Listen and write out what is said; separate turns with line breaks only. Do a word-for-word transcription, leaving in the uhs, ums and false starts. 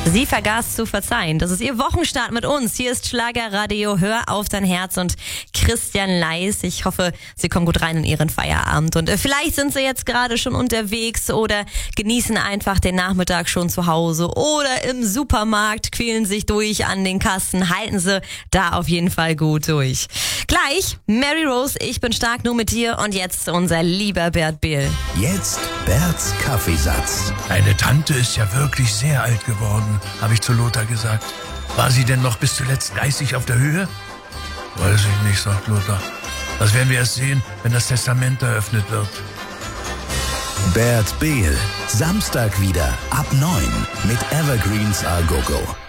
Sie vergaß zu verzeihen. Das ist Ihr Wochenstart mit uns. Hier ist Schlagerradio. Hör auf dein Herz und Christian Leis. Ich hoffe, Sie kommen gut rein in Ihren Feierabend. Und äh, vielleicht sind Sie jetzt gerade schon unterwegs oder genießen einfach den Nachmittag schon zu Hause oder im Supermarkt, quälen sich durch an den Kassen. Halten Sie da auf jeden Fall gut durch. Gleich, Mary Rose, ich bin stark nur mit dir. Und jetzt unser lieber Bert Behl.
Jetzt Berts Kaffeesatz.
Deine Tante ist ja wirklich sehr alt geworden, habe ich zu Lothar gesagt. War sie denn noch bis zuletzt geistig auf der Höhe? Weiß ich nicht, sagt Lothar. Das werden wir erst sehen, wenn das Testament eröffnet wird.
Bert Behl, Samstag wieder ab neun mit Evergreens A Go Go.